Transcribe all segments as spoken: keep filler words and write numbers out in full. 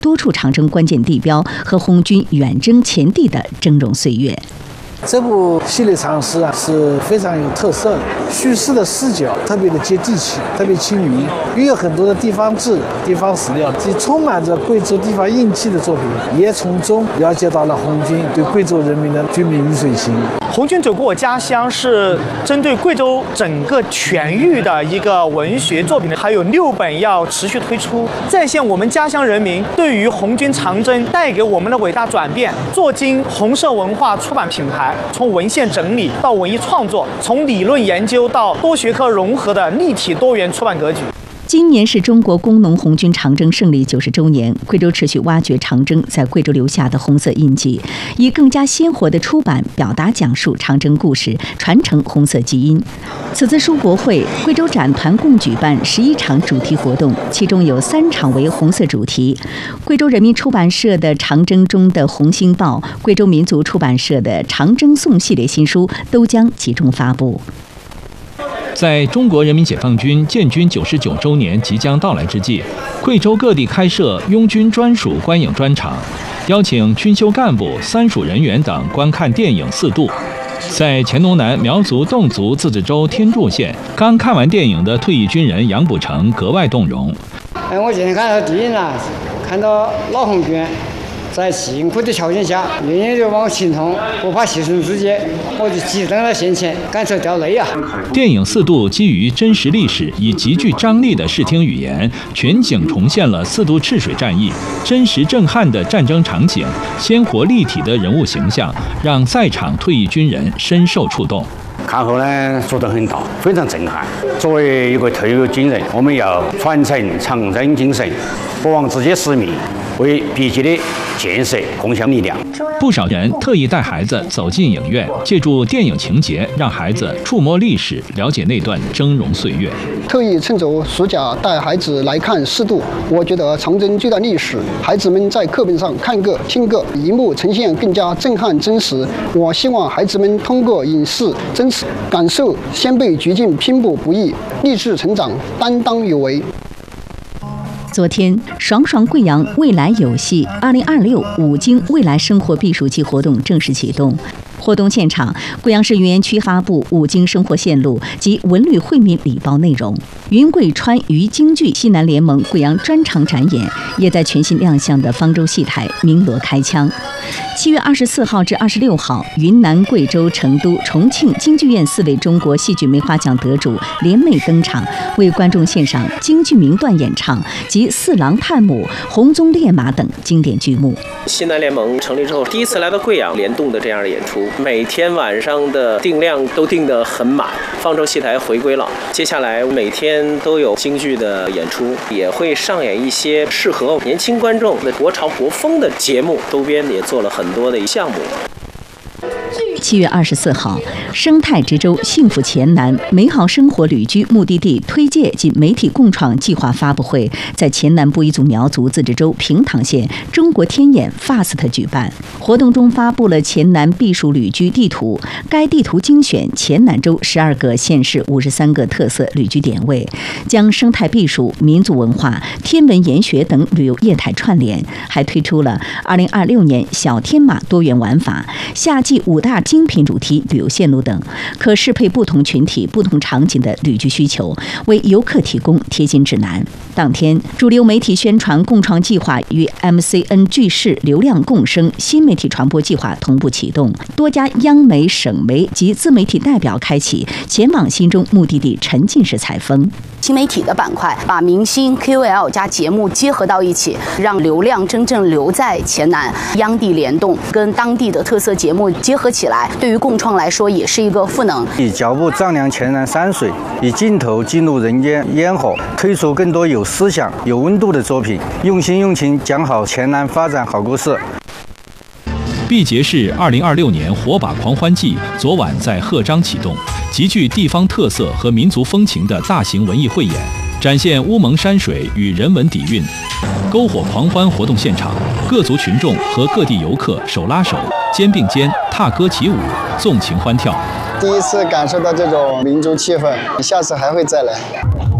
多处长征关键地标和红军远征前地的峥嵘岁月。 这部系列长诗啊是非常有特色的，叙事的视角特别的接地气，特别亲民，运用很多的地方志、地方史料，既充满着贵州地方硬气的作品，也从中了解到了红军对贵州人民的军民鱼水情。 红军走过我家乡是针对贵州整个全域的一个文学作品，还有六本要持续推出，再现我们家乡人民对于红军长征带给我们的伟大转变。作今红色文化出版品牌，从文献整理到文艺创作，从理论研究到多学科融合的立体多元出版格局。 今年是中国工农红军长征胜利九十周年，贵州持续挖掘长征在贵州留下的红色印记，以更加鲜活的出版表达讲述长征故事，传承红色基因。此次书博会，贵州展团共举办十一场主题活动，其中有三场为红色主题。贵州人民出版社的《长征中的红星报》，贵州民族出版社的《长征颂》系列新书都将集中发布。 在中国人民解放军建军九十九周年即将到来之际，贵州各地开设拥军专属观影专场，邀请军修干部、三属人员等观看电影四度。在黔东南苗族侗族自治州天柱县，刚看完电影的退役军人杨补成格外动容。 哎，我今天看到电影了，看到老红军在辛苦的条件下，愿意勇往情同，不怕牺牲自己，我就挤在了先前，感受掉泪啊！ 电影四度基于真实历史，以极具张力的视听语言，全景重现了四渡赤水战役真实震撼的战争场景，鲜活立体的人物形象，让在场退役军人深受触动。 看后呢，触动很大，非常震撼。作为一个退役军人，我们要传承长征精神，不忘自己使命，为别己的建设贡献力量。 不少人特意带孩子走进影院，借助电影情节，让孩子触摸历史，了解那段峥嵘岁月。 特意趁着暑假带孩子来看四渡，我觉得长征这段历史，孩子们在课本上看个听个，荧幕呈现更加震撼真实。我希望孩子们通过影视真实感受先辈决尽拼搏不易，励志成长，担当有为。 昨天，爽爽贵阳未来游戏二零二六五京未来生活避暑季活动正式启动。活动现场，贵阳市云岩区发布五京生活线路及文旅惠民礼包内容。云贵川渝京剧西南联盟贵阳专场展演也在全新亮相的方舟戏台鸣锣开腔。七月二十四号至二十六号，云南、贵州、成都、重庆京剧院四位中国戏剧梅花奖得主联袂登场，为观众献上京剧名段演唱及四郎探母、红鬃烈马等经典剧目。 西南联盟成立之后，第一次来到贵阳联动的这样的演出，每天晚上的定量都定得很满。方舟戏台回归了，接下来每天都有京剧的演出，也会上演一些适合年轻观众的国潮国风的节目，周边也做了很多的项目。 七月二十四号，生态之州幸福黔南美好生活旅居目的地推介及媒体共创计划发布会在黔南布依族苗族自治州平塘县中国天眼 F A S T 举办。活动中发布了黔南避暑旅居地图，该地图精选黔南州十二个县市五十三个特色旅居点位，将生态避暑、民族文化、天文研学等旅游业态串联，还推出了二零二六年小天马多元玩法、夏季五大精品主题旅游线路等，可适配不同群体、不同场景的旅居需求，为游客提供贴心指南。当天，主流媒体宣传共创计划与 M C N 巨视流量共生新媒体传播计划同步启动，多家央媒、省媒及自媒体代表开启前往心中目的地沉浸式采风。 新媒体的板块把明星 K O L 加节目结合到一起，让流量真正留在黔南，央地联动，跟当地的特色节目结合起来，对于共创来说也是一个赋能。 以脚步丈量黔南山水，以镜头记录人间烟火，推出更多有思想、有温度的作品，用心用情讲好黔南发展好故事。 毕节市二零二六年火把狂欢季昨晚在鹤岗启动，极具地方特色和民族风情的大型文艺汇演，展现乌蒙山水与人文底蕴。篝火狂欢活动现场，各族群众和各地游客手拉手、肩并肩、踏歌起舞、纵情欢跳。 第一次感受到这种民族气氛，下次还会再来。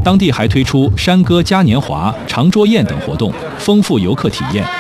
当地还推出山歌嘉年华、长桌宴等活动，丰富游客体验。